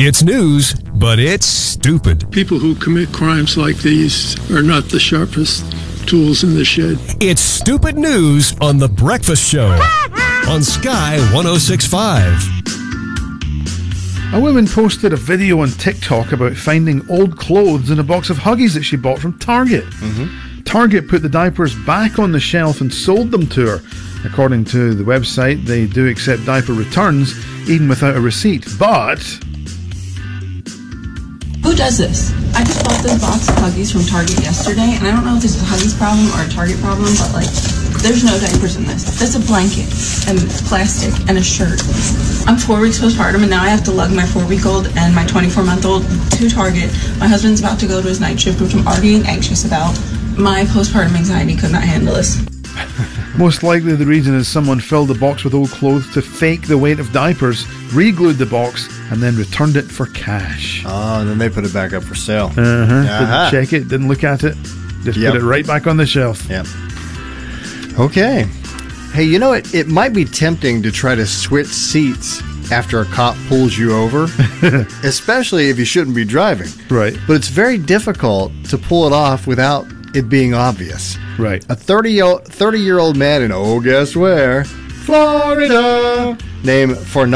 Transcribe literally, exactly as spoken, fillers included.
It's news, but it's stupid. People who commit crimes like these are not the sharpest tools in the shed. It's stupid news on The Breakfast Show on Sky one oh six point five. A woman posted a video on TikTok about finding old clothes in a box of Huggies that she bought from Target. Mm-hmm. Target put the diapers back on the shelf and sold them to her. According to the website, they do accept diaper returns, even without a receipt. But who does this? I just bought this box of Huggies from Target yesterday, and I don't know if this is a Huggies problem or a Target problem, but like, there's no diapers in this. There's a blanket and plastic and a shirt. I'm four weeks postpartum, and now I have to lug my four-week-old and my twenty-four-month-old to Target. My husband's about to go to his night shift, which I'm already anxious about. My postpartum anxiety could not handle this. Most likely the reason is someone filled the box with old clothes to fake the weight of diapers, re-glued the box, and then returned it for cash. Oh, and then they put it back up for sale. Uh-huh. Uh-huh. Didn't check it, didn't look at it, just Yep. put it right back on the shelf. Yep. Okay. Hey, you know, it, it might be tempting to try to switch seats after a cop pulls you over, especially if you shouldn't be driving. Right. But it's very difficult to pull it off without it being obvious. Right. A thirty-year-old man in, oh, guess where? Florida, named for